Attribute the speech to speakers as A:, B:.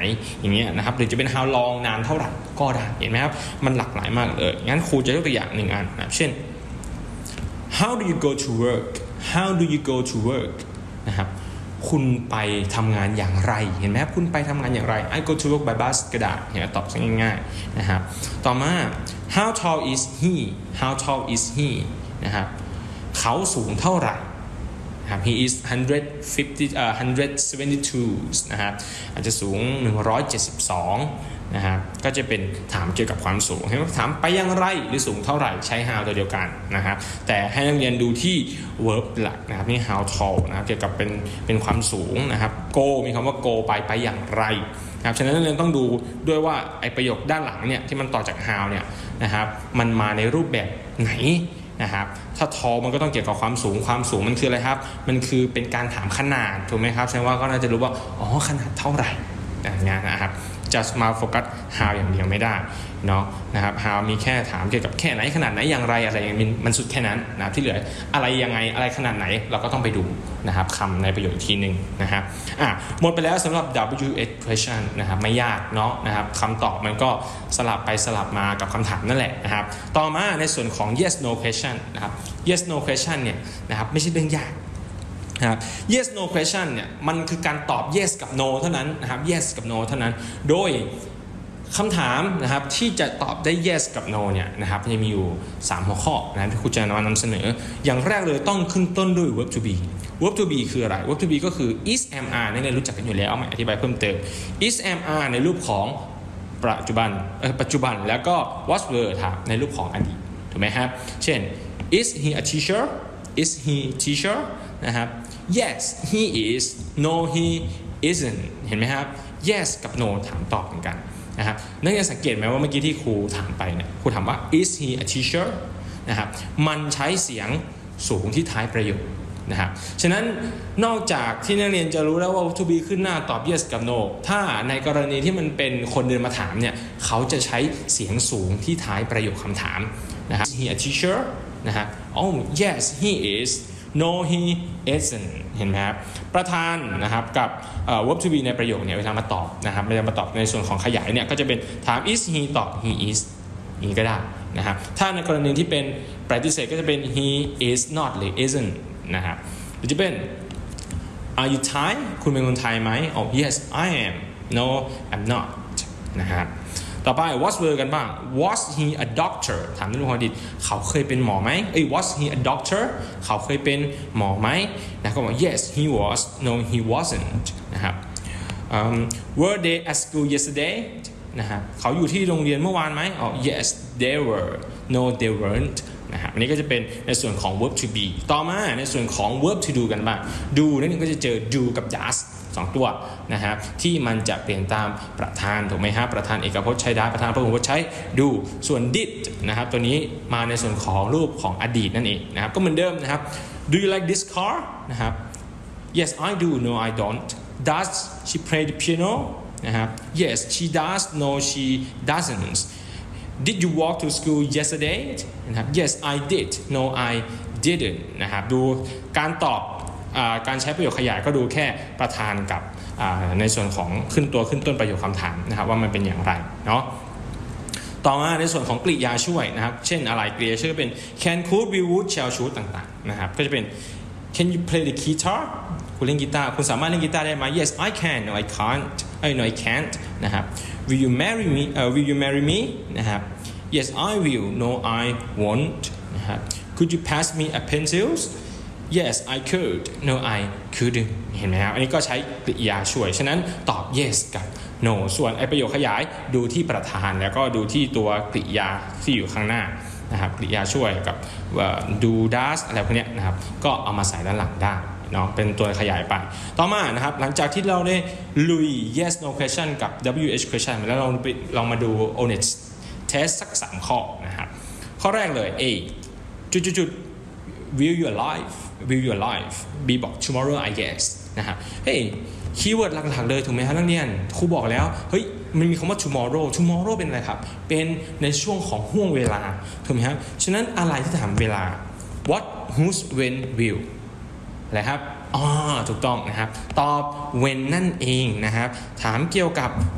A: อย่างเงี้ยนะครับหรือจะเป็น how long นานเท่าไหร่ก็ได้เห็นไหมครับมันหลากหลายมากเลยงั้นครูจะยกตัวอย่าง1 อันนะเช่น how do you go to work how do you go to work นะครับคุณไปทำงานอย่างไรเห็นไหมครับคุณไปทำงานอย่างไร I go to work by bus ก็ได้เนี่ยตอบง่ายๆนะครับต่อมา how tall is he how tall is he นะครับเขาสูงเท่าไหร่he is 172นะครับอาจจะสูง172นะครับก็จะเป็นถามเกี่ยวกับความสูงให้ถามไปอย่างไรหรือสูงเท่าไหร่ใช้ how ตัวเดียวกันนะครับแต่ให้นักเรียนดูที่ verb หลักนะครับนี่ how tall นะครับเกี่ยวกับเป็นความสูงนะครับ go มีคำว่า go ไปอย่างไรนะครับฉะนั้นนักเรียนต้องดูด้วยว่าไอประโยคด้านหลังเนี่ยที่มันต่อจาก how เนี่ยนะครับมันมาในรูปแบบไหนนะครับถ้าทอมันก็ต้องเกี่ยวกับความสูงมันคืออะไรครับมันคือเป็นการถามขนาดถูกไหมครับแสดงว่าก็น่าจะรู้ว่าอ๋อขนาดเท่าไหร่อย่างนี้นะครับจะมาโฟกัส how อย่างเดียวไม่ได้เนาะนะครับ how มีแค่ถามเกี่ยวกับแค่ไหนขนาดไหนอย่างไรอะไรอย่างนี้มันสุดแค่นั้นนะที่เหลืออะไรยังไงอะไรขนาดไหนเราก็ต้องไปดูนะครับคำในประโยคทีนึงนะครับหมดไปแล้วสำหรับ WH question นะครับไม่ยากเนาะนะครับคำตอบมันก็สลับไปสลับมากับคำถามนั่นแหละนะครับต่อมาในส่วนของ yes no question นะครับ yes no question เนี่ยนะครับไม่ใช่เรื่องยากนะครับ yes no question เนี่ยมันคือการตอบ yes กับ no เท่านั้นนะครับ yes กับ no เท่านั้นโดยคำถามนะครับที่จะตอบได้ yes กับ no เนี่ยนะครับจะมีอยู่3หัวข้อนะครับที่ครูจะนำเสนออย่างแรกเลยต้องขึ้นต้นด้วย verb to be verb to be คืออะไร verb to be ก็คือ is am are นี่เรารู้จักกันอยู่แล้วมาอธิบายเพิ่มเติม is am are ในรูปของปัจจุบันแล้วก็ was were ครับในรูปของอดีตถูกไหมครับเช่น is he a teacher is he teacher นะครับ yes he is no he isn't เห็นไหมครับ yes กับ no ถามตอบเหมือนกันนะครับนักเรียนสังเกตไหมว่าเมื่อกี้ที่ครูถามไปเนี่ยครูถามว่า is he a teacher นะครับมันใช้เสียงสูงที่ท้ายประโยคนะครับฉะนั้นนอกจากที่นักเรียนจะรู้แล้วว่า to be ขึ้นหน้าตอบ yes กับ no ถ้าในกรณีที่มันเป็นคนเดินมาถามเนี่ยเขาจะใช้เสียงสูงที่ท้ายประโยคคำถามนะครับ is he a teacher นะครับ oh yes he is no he isn't เห็นไหมครับประธานนะครับกับverb to be ในประโยคเนี่ยเวลามาตอบนะครับเวลามาตอบในส่วนของขยายเนี่ยก็จะเป็นถาม is he ตอบ he is นี้ก็ได้นะครับถ้าในกรณีที่เป็นปฏิเสธก็จะเป็น he is not หรือ isn't นะครับหรือจะเป็น are you Thai คุณเป็นคนไทยไหม oh yes I am no I'm not นะครับต่อไป was were กันบ้าง was he a doctor ถามในเรื่องของอดีตเขาเคยเป็นหมอไหมwas he a doctor เขาเคยเป็นหมอไหมนะก็บอก yes he was no he wasn't นะครับwere they at school yesterday นะครับเขาอยู่ที่โรงเรียนเมื่อวานไหมyes they were no they weren't นะครับอันนี้ก็จะเป็นในส่วนของ verb to be ต่อมาในส่วนของ verb to do กันบ้าง do นั่นก็จะเจอ do กับ does 2 ตัวนะครับที่มันจะเปลี่ยนตามประธานถูกไหมครับประธานเอกพจน์ใช้ does ประธานพหูพจน์ใช้ do ส่วน did นะครับตัวนี้มาในส่วนของรูปของอดีตนั่นเองนะครับก็เหมือนเดิมนะครับ do you like this car นะครับ yes I do no I don't does she play the piano นะครับ yes she does no she doesn't did you walk to school yesterday นะครับ yes I did no I didn't นะครับดูการตอบการใช้ประโยคขยายก็ดูแค่ประธานกับในส่วนของขึ้นต้นประโยคคำถามนะครับว่ามันเป็นอย่างไรเนาะต่อมาในส่วนของกริยาช่วยนะครับเช่นอะไรกริยาช่วยเป็น can could will would shall should ต่างๆนะครับก็จะเป็น can you play the guitar คุณเล่นกีตาร์คุณสามารถเล่นกีตาร์ได้ไหม yes I can no I can't no I can't นะครับ will you marry me นะครับ yes I will no I won't นะครับ could you pass me a pencils yes I could no I couldn't เห็นไหมครับอันนี้ก็ใช้กริยาช่วยฉะนั้นตอบ yes กับ no ส่วนไอประโยคขยายดูที่ประธานแล้วก็ดูที่ตัวกริยาที่อยู่ข้างหน้านะครับกริยาช่วยกับdo does อะไรพวกนี้นะครับก็เอามาใส่ด้านหลังได้เนาะเป็นตัวขยายไปต่อมานะครับหลังจากที่เราได้ลุย yes no question กับ WH question แล้วเรามาดู honest test สัก3ข้อนะครับข้อแรกเลย A will your life B บอก tomorrow I guess นะครับคีย์เวิร์ดหลักๆเลยถูกไหมครับนักเรียนครูบอกแล้วเฮ้ยมันมีคำว่า tomorrow เป็นอะไรครับเป็นในช่วงของห่วงเวลาถูกไหมครับฉะนั้นอะไรที่ถามเวลา what whose when will อะไรครับถูกต้องนะครับตอบ when นั่นเองนะครับถามเกี่ยวกับ